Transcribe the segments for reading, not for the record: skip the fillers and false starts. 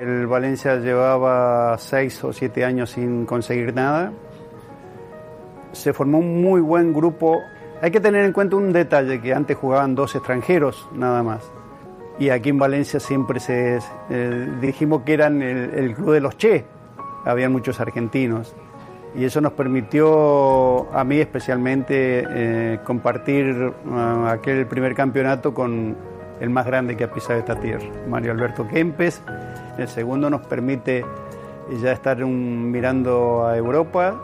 El Valencia llevaba 6 o 7 años sin conseguir nada. Se formó un muy buen grupo. Hay que tener en cuenta un detalle, que antes jugaban 2 extranjeros nada más. Y aquí en Valencia siempre dijimos que eran el club de los Che. Había muchos argentinos. Y eso nos permitió, a mí especialmente, compartir aquel primer campeonato con el más grande que ha pisado esta tierra, Mario Alberto Kempes. El segundo nos permite ya estar mirando a Europa.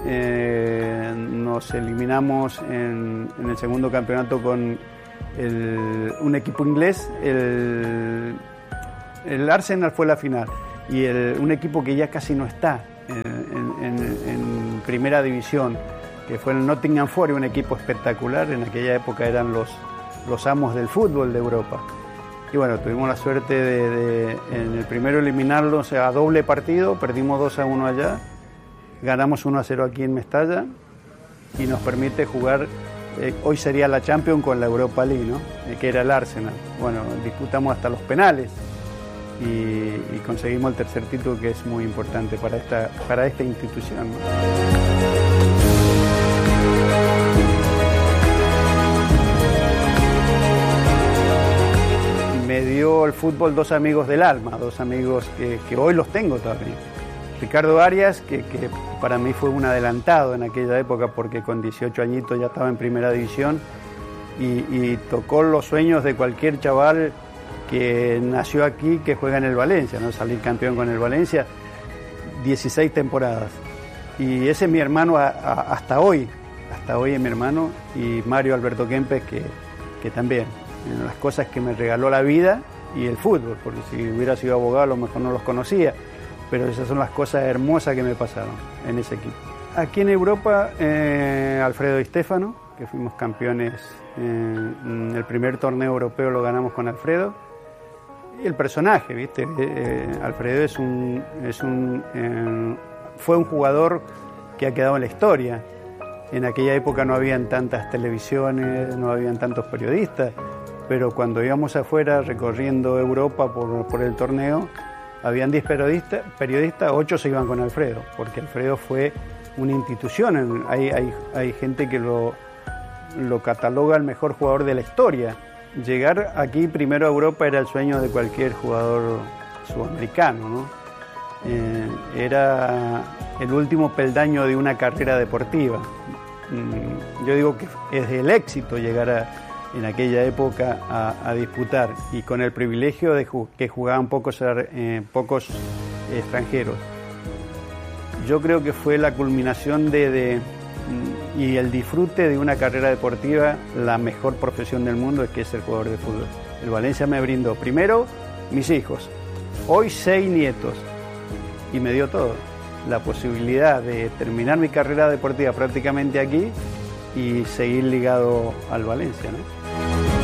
Nos eliminamos en el segundo campeonato con un equipo inglés. El Arsenal fue la final. Y un equipo que ya casi no está en primera división, que fue el Nottingham Forest, un equipo espectacular. En aquella época eran los amos del fútbol de Europa. Y bueno, tuvimos la suerte de en el primero eliminarlos a doble partido. Perdimos 2-1 allá, ganamos 1-0 aquí en Mestalla y nos permite jugar, hoy sería la Champions con la Europa League, ¿no? Que era el Arsenal. Bueno, disputamos hasta los penales y conseguimos el tercer título, que es muy importante para esta institución, ¿no? Me dio el fútbol 2 amigos del alma, 2 amigos que hoy los tengo todavía. Ricardo Arias, que para mí fue un adelantado en aquella época, porque con 18 añitos ya estaba en primera división y tocó los sueños de cualquier chaval que nació aquí, que juega en el Valencia, ¿no? Salir campeón con el Valencia, 16 temporadas. Y ese es mi hermano hasta hoy es mi hermano, y Mario Alberto Kempes, que también, las cosas que me regaló la vida y el fútbol, porque si hubiera sido abogado a lo mejor no los conocía, pero esas son las cosas hermosas que me pasaron en ese equipo. Aquí en Europa, Alfredo Di Stéfano, que fuimos campeones en el primer torneo europeo, lo ganamos con Alfredo. Y el personaje, ¿viste? Alfredo fue un jugador que ha quedado en la historia. En aquella época no habían tantas televisiones, no habían tantos periodistas, pero cuando íbamos afuera recorriendo Europa por el torneo, habían 10 periodistas, 8 se iban con Alfredo, porque Alfredo fue una institución. Hay gente que lo cataloga el mejor jugador de la historia. Llegar aquí primero a Europa era el sueño de cualquier jugador sudamericano, ¿no? Era el último peldaño de una carrera deportiva. Yo digo que es el éxito llegar en aquella época a disputar, y con el privilegio de que jugaban pocos extranjeros. Yo creo que fue la culminación y el disfrute de una carrera deportiva, la mejor profesión del mundo, que es ser jugador de fútbol. El Valencia me brindó primero mis hijos, hoy 6 nietos, y me dio todo, la posibilidad de terminar mi carrera deportiva prácticamente aquí y seguir ligado al Valencia, ¿no?